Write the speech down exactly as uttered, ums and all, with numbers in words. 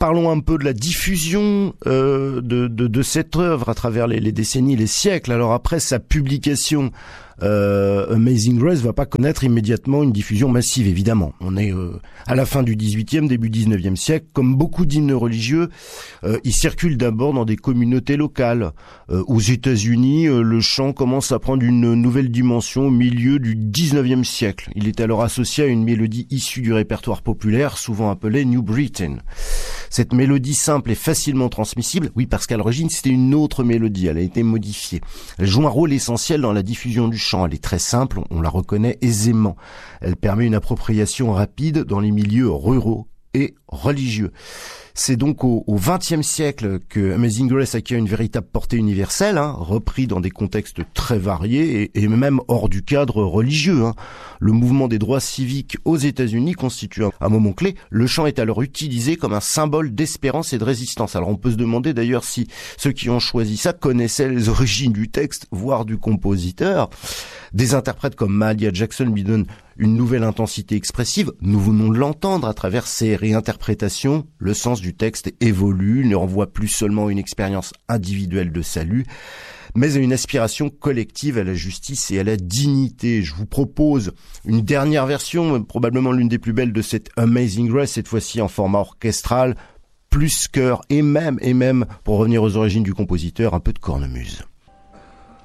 Parlons un peu de la diffusion euh, de, de, de cette œuvre à travers les, les décennies, les siècles. Alors après sa publication, euh, Amazing Grace va pas connaître immédiatement une diffusion massive, évidemment. On est euh, à la fin du dix-huitième, début dix-neuvième siècle. Comme beaucoup d'hymnes religieux, euh, ils circulent d'abord dans des communautés locales. Euh, aux États-Unis, euh, le chant commence à prendre une nouvelle dimension au milieu du dix-neuvième siècle. Il est alors associé à une mélodie issue du répertoire populaire, souvent appelée New Britain. Cette mélodie simple et facilement transmissible, oui, parce qu'à l'origine, c'était une autre mélodie, elle a été modifiée. Elle joue un rôle essentiel dans la diffusion du chant. Elle est très simple, on la reconnaît aisément. Elle permet une appropriation rapide dans les milieux ruraux et religieux. C'est donc au vingtième siècle que Amazing Grace acquiert une véritable portée universelle, hein, repris dans des contextes très variés et, et même hors du cadre religieux. Hein. Le mouvement des droits civiques aux États-Unis constitue un, un moment clé. Le chant est alors utilisé comme un symbole d'espérance et de résistance. Alors on peut se demander d'ailleurs si ceux qui ont choisi ça connaissaient les origines du texte, voire du compositeur. Des interprètes comme Mahalia Jackson lui donnent une nouvelle intensité expressive. Nous venons de l'entendre à travers ces réinterprétations. Le sens du texte évolue, ne renvoie plus seulement à une expérience individuelle de salut, mais à une aspiration collective à la justice et à la dignité. Je vous propose une dernière version, probablement l'une des plus belles de cette Amazing Grace, cette fois-ci en format orchestral, plus chœur et même, et même, pour revenir aux origines du compositeur, un peu de cornemuse.